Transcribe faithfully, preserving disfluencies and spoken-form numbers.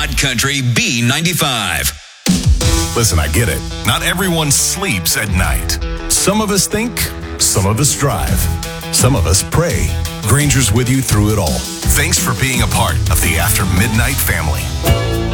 Hot Country B ninety-five. Listen, I get it. Not everyone sleeps at night. Some of us think, some of us drive, some of us pray. Granger's with you through it all. Thanks for being a part of the After Midnight family.